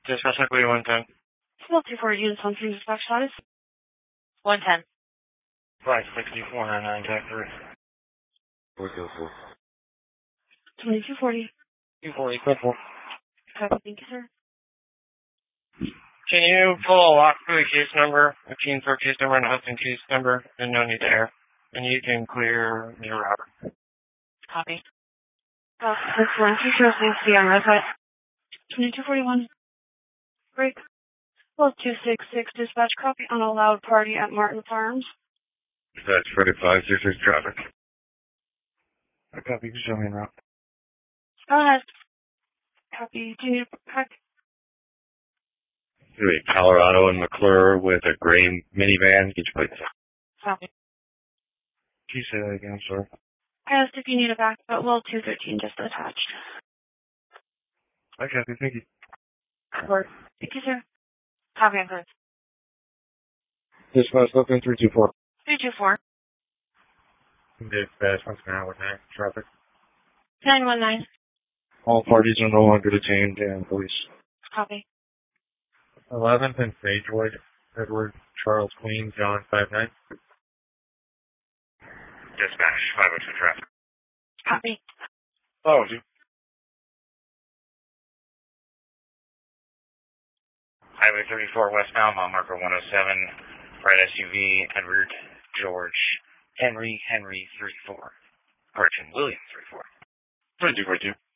Dispatch Equity 110. Well, 240 units on 3 dispatch status. 110. 56499 Jack 3. 404. 2240. 240, code 4. Copy, thank you, sir. Can you pull a lock for the case number, a team for case number and a husband case number, and no need to air? And you can clear your router. Copy. This one, features will see on website. 2241. Break. Well, 266 dispatch copy on a loud party at Martin Farms. Dispatch 4566 traffic. I copy, just show me en route. Go ahead. Copy. Do you need a pack? Colorado and McClure with a gray minivan. Each plate. Copy. Can you say that again, sir? I asked if you need a back, but well, 213 just attached. I copy, thank you. Word. Thank you, sir. Copy and clear. Dispatch looking 324. 324. Dispatch 19 traffic. 919. All parties are no longer detained and police. Copy. 11th and Sagewood, Edward Charles Queen, John 59. Dispatch 502 traffic. Copy. Oh, dude. Highway 34 westbound, mile marker 107, right SUV, Edward George Henry 34. Correction, William 34. 2242.